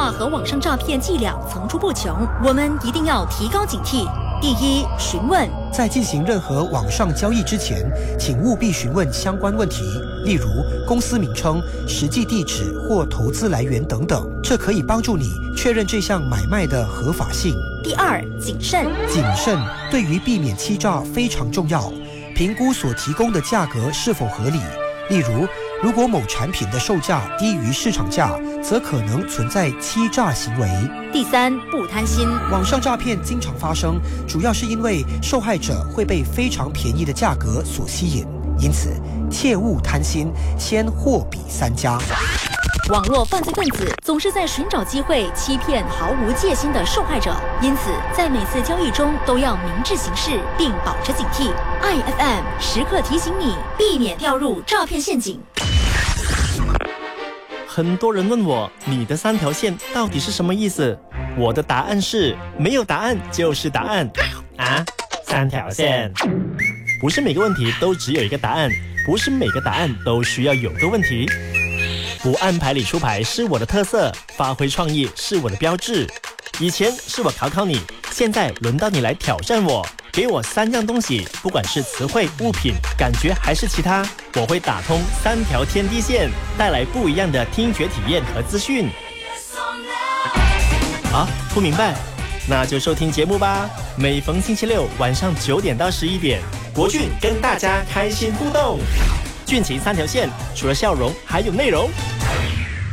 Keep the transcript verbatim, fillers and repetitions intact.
诈和网上诈骗伎俩层出不穷，我们一定要提高警惕。第一，询问。 在进行任何网上交易之前，请务必询问相关问题，例如公司名称、实际地址或投资来源等等，这可以帮助你确认这项买卖的合法性。 第二，谨慎。 谨慎对于避免欺诈非常重要，评估所提供的价格是否合理。例如，如果某产品的售价低于市场价，则可能存在欺诈行为。 第三，不贪心。 网上诈骗经常发生，主要是因为受害者会被非常便宜的价格所吸引，因此切勿贪心，先货比三家。 网络犯罪分子总是在寻找机会欺骗毫无戒心的受害者，因此在每次交易中都要明智行事，并保持警惕。I F M 时刻提醒你，避免掉入诈骗陷阱。 很多人问我，你的三条线到底是什么意思？我的答案是，没有答案就是答案。啊，三条线。不是每个问题都只有一个答案，不是每个答案都需要有个问题。不按牌理出牌是我的特色，发挥创意是我的标志。以前是我考考你，现在轮到你来挑战我。给我三样东西，不管是词汇、物品、感觉还是其他，我会打通三条天地线，带来不一样的听觉体验和资讯。啊，不明白？那就收听节目吧。每逢星期六晚上九点到十一点，国俊跟大家开心互动。俊情三条线，除了笑容还有内容。